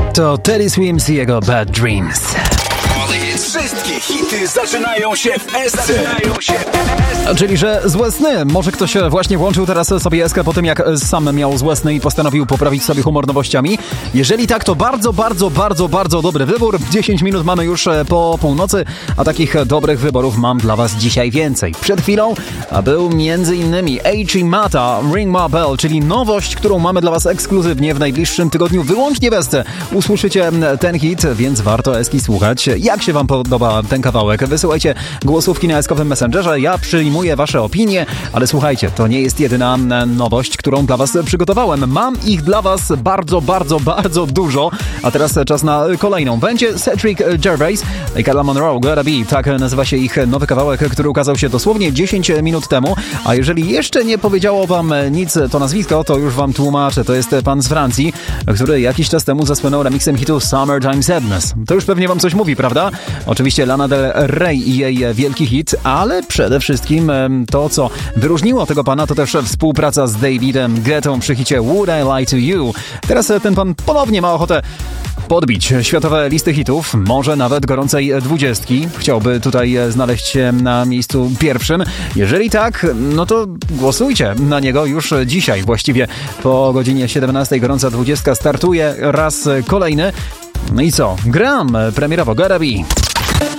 To Teddy Swims i jego Bad Dreams. Wszystkie hity zaczynają się w SC. Czyli, że złe sny. Może ktoś właśnie włączył teraz sobie SK po tym, jak sam miał złe sny i postanowił poprawić sobie humor nowościami. Jeżeli tak, to bardzo dobry wybór. 10 minut mamy już po północy, a takich dobrych wyborów mam dla was dzisiaj więcej. Przed chwilą był m.in. H.E. Mata, Ring My Bell, czyli nowość, którą mamy dla was ekskluzywnie w najbliższym tygodniu wyłącznie w SC. Usłyszycie ten hit, więc warto Eski słuchać. Jak się wam podoba ten kawałek? Wysyłajcie głosówki na eskowym Messengerze. Ja przyjmuję wasze opinie, ale słuchajcie, to nie jest jedyna nowość, którą dla was przygotowałem. Mam ich dla was bardzo dużo, a teraz czas na kolejną. Będzie Cedric Gervais i Carla Monroe, Gotta Be. Tak nazywa się ich nowy kawałek, który ukazał się dosłownie 10 minut temu, a jeżeli jeszcze nie powiedziało wam nic to nazwisko, to już wam tłumaczę. To jest pan z Francji, który jakiś czas temu zasłynął remixem hitu Summertime Sadness. To już pewnie wam coś mówi, prawda? Oczywiście Lana Del Rey i jej wielki hit, ale przede wszystkim to, co wyróżniło tego pana, to też współpraca z Davidem Guettą przy hicie Would I Lie to You. Teraz ten pan ponownie ma ochotę podbić światowe listy hitów, może nawet gorącej 20. Chciałby tutaj znaleźć się na miejscu pierwszym. Jeżeli tak, no to głosujcie na niego już dzisiaj. Właściwie po godzinie 17 gorąca 20 startuje raz kolejny. No i co? Gram premierowo Gotta Be.